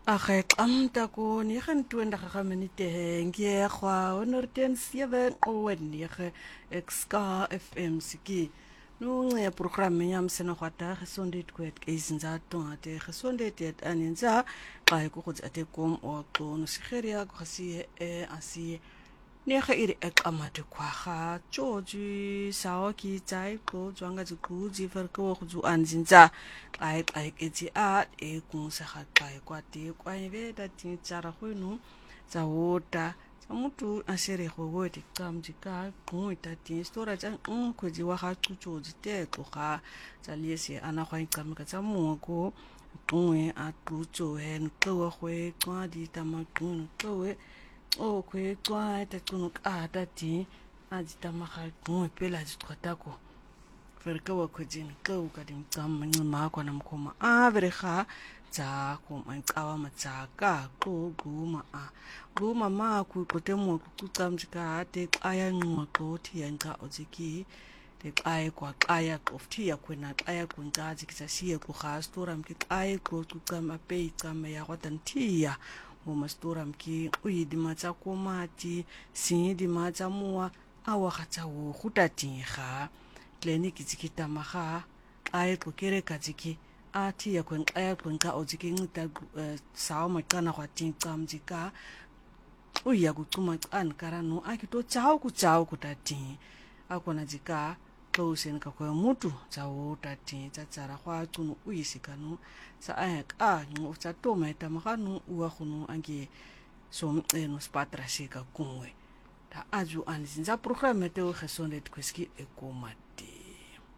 Age xamta ko ni gen 20 minute ngiegwa onorten 7 o 9 exka FM siki no nge program yam sena kwata gesondheid kwet izinza tonga gesondheid het aninza xa ku go tsate kom o to no sigeria go si asi nege iri examate kwa ga George saoki tsai ko zwanga ku ji ver ko go zu anzinza ai eti a kung sa ga kwa te kwa ibe da tin tsara go no tsa wota tsa mutu a sere go go te tsamjika go ita tin stora tsa go ji wa ga tsutso te go ga tsa liese ana go itsamka tsa mo go tungwe a tutso hen go go kwa di tamakun go o kwe tswa ta tsunuk a ta ti a di tamaga go pela di tsota ko verka wa khodin go ka dim tsam ma kwa na mkhoma a verga tsa ko mantsawa matsaka go guma a guma ma ku kote mo ku tsamjika te aya nqwa go thi yanka oziki te xaye kwa xaya qofthi ya kwena xaya kunta zikisa siye ku ga stora mki xaye go tsama pe tsama ya kwatantia mo mastora mki uyidi matsa komati sidi matsa muwa awa khatsa wo khutatinga clinic tsikita maga ay kokere katsiki athi ya kwen aya kwenka oziki ngita sawo maqana kwatin tsamjika uya kucuma can karano akito tsao kutati akona jika close ka kwa mutu tsawo tati tsatsara kwa tunu uyisikanu sa ayak ngo tsa toma eta maganu uwa khunu ange som eno spatra sika kungwe ta aju anzinza programme te o gesondheid kweski ekoma